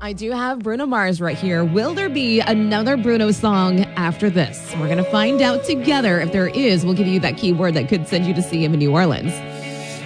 I do have Bruno Mars right here. Will there be another Bruno song after this? We're going to find out together. If there is, we'll give you that keyword that could send you to see him in New Orleans.